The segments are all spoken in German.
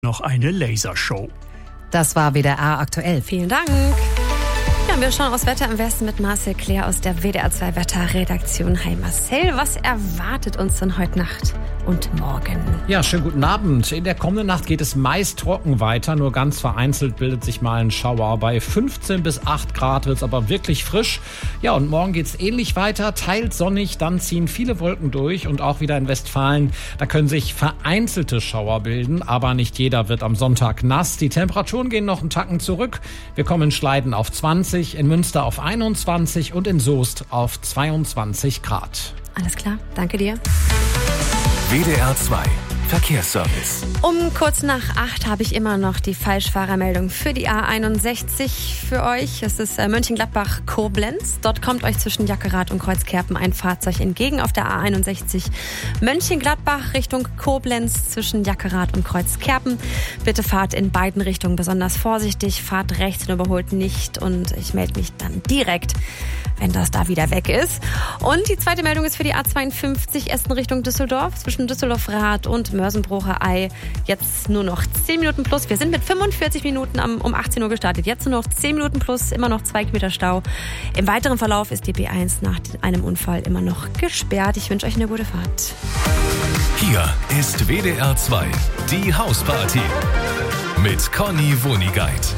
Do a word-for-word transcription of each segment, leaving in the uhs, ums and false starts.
Noch eine Lasershow. Das war W D R aktuell. Vielen Dank. Ja, wir schauen aufs Wetter im Westen mit Marcel Claire aus der W D R zwei Wetterredaktion. Hi Marcel, was erwartet uns denn heute Nacht und morgen? Ja, schönen guten Abend. In der kommenden Nacht geht es meist trocken weiter, nur ganz vereinzelt bildet sich mal ein Schauer. Bei fünfzehn bis acht Grad wird es aber wirklich frisch. Ja, und morgen geht es ähnlich weiter, teils sonnig, dann ziehen viele Wolken durch und auch wieder in Westfalen. Da können sich vereinzelte Schauer bilden, aber nicht jeder wird am Sonntag nass. Die Temperaturen gehen noch einen Tacken zurück. Wir kommen in Schleiden auf zwanzig, in Münster auf einundzwanzig und in Soest auf zweiundzwanzig Grad. Alles klar, danke dir. W D R zwei Verkehrsservice. Um kurz nach acht habe ich immer noch die Falschfahrermeldung für die A einundsechzig für euch. Es ist Mönchengladbach-Koblenz. Dort kommt euch zwischen Jackerath und Kreuzkerpen ein Fahrzeug entgegen auf der A einundsechzig. Mönchengladbach Richtung Koblenz zwischen Jackerath und Kreuzkerpen. Bitte fahrt in beiden Richtungen besonders vorsichtig. Fahrt rechts und überholt nicht. Und ich melde mich dann direkt, wenn das da wieder weg ist. Und die zweite Meldung ist für die A zweiundfünfzig Essen Richtung Düsseldorf zwischen Düsseldorf-Rath und Mörsenbrocher-Ei. Jetzt nur noch zehn Minuten plus. Wir sind mit fünfundvierzig Minuten am, um achtzehn Uhr gestartet. Jetzt nur noch zehn Minuten plus, immer noch zwei Kilometer Stau. Im weiteren Verlauf ist die B eins nach einem Unfall immer noch gesperrt. Ich wünsche euch eine gute Fahrt. Hier ist W D R zwei, die Hausparty mit Conny Wonigkeit.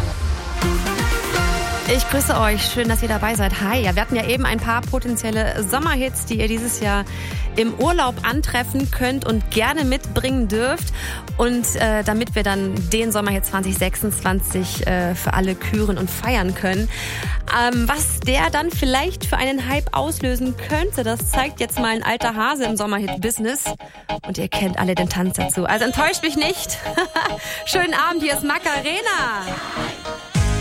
Ich grüße euch. Schön, dass ihr dabei seid. Hi. Ja, wir hatten ja eben ein paar potenzielle Sommerhits, die ihr dieses Jahr im Urlaub antreffen könnt und gerne mitbringen dürft. Und äh, damit wir dann den Sommerhit zwanzig sechsundzwanzig äh, für alle küren und feiern können. Ähm, was der dann vielleicht für einen Hype auslösen könnte, das zeigt jetzt mal ein alter Hase im Sommerhit-Business. Und ihr kennt alle den Tanz dazu. Also enttäuscht mich nicht. Schönen Abend, hier ist Macarena.